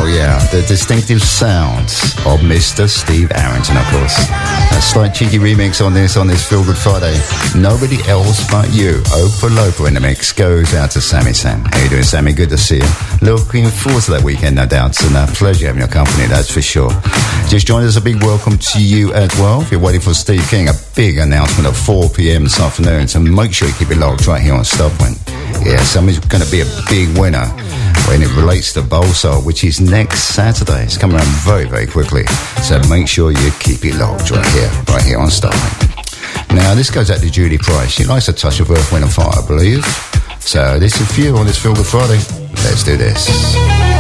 Oh yeah, the distinctive sounds of Mr. Steve Arrington, of course. A slight cheeky remix on this Feel Good Friday. Nobody else but you. Opa Lopa in the mix goes out to Sammy Sam. How you doing, Sammy? Good to see you. Looking forward to that weekend, no doubt. It's a pleasure having your company, that's for sure. Just joined us, a big welcome to you as well. If you're waiting for Steve King, a big announcement at 4 p.m. this afternoon, so make sure you keep it locked right here on Starpoint. Yeah, somebody's going to be a big winner when it relates to Bowl Soul, which is next Saturday. It's coming around very, very quickly. So make sure you keep it locked right here on Starpoint. Now, this goes out to Judy Price. She likes a touch of Earth, Wind and Fire, I believe. So this is for you on this Feel Good Friday. Let's do this.